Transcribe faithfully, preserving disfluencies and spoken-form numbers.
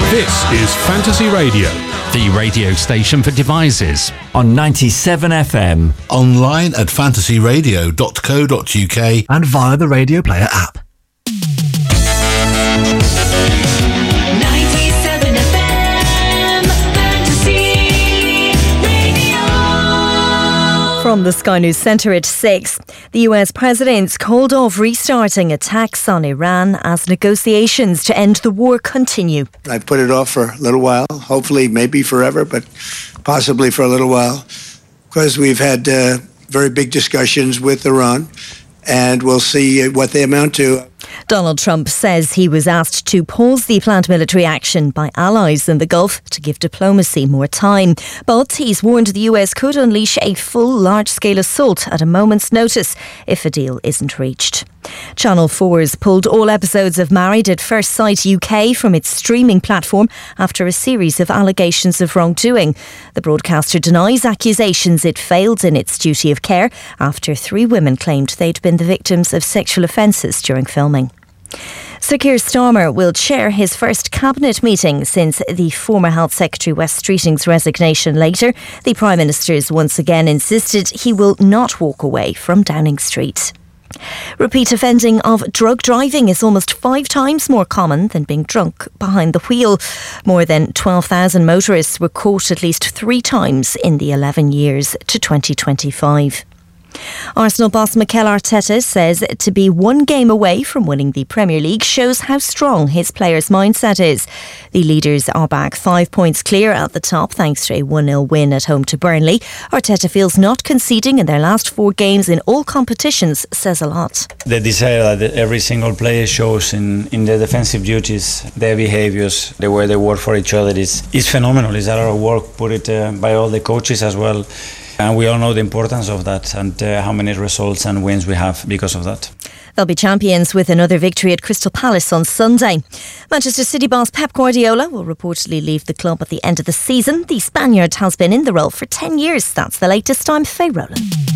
This is Fantasy Radio, the radio station for devices. On ninety-seven F M. Online at fantasy radio dot co dot uk and via the Radio Player app. ninety-seven F M, Fantasy Radio. From the Sky News Centre at six, the U S President's called off restarting attacks on Iran as negotiations to end the war continue. I've put it off for a little while, hopefully maybe forever, but possibly for a little while, because we've had uh, very big discussions with Iran, and we'll see what they amount to. Donald Trump says he was asked to pause the planned military action by allies in the Gulf to give diplomacy more time. But he's warned the U S could unleash a full large-scale assault at a moment's notice if a deal isn't reached. Channel four's pulled all episodes of Married at First Sight U K from its streaming platform after a series of allegations of wrongdoing. The broadcaster denies accusations it failed in its duty of care after three women claimed they'd been the victims of sexual offences during filming. Sir Keir Starmer will chair his first cabinet meeting since the former Health Secretary Wes Streeting's resignation later. The Prime Minister's once again insisted he will not walk away from Downing Street. Repeat offending of drug driving is almost five times more common than being drunk behind the wheel. More than twelve thousand motorists were caught at least three times in the eleven years to twenty twenty-five. Arsenal boss Mikel Arteta says to be one game away from winning the Premier League shows how strong his players' mindset is. The leaders are back five points clear at the top thanks to a one nil win at home to Burnley. Arteta feels not conceding in their last four games in all competitions says a lot. The desire that every single player shows in, in their defensive duties, their behaviours, the way they work for each other is, is phenomenal. It's a lot of work put it uh, by all the coaches as well. And we all know the importance of that and uh, how many results and wins we have because of that. They'll be champions with another victory at Crystal Palace on Sunday. Manchester City boss Pep Guardiola will reportedly leave the club at the end of the season. The Spaniard has been in the role for ten years. That's the latest. I'm Faye Rowland.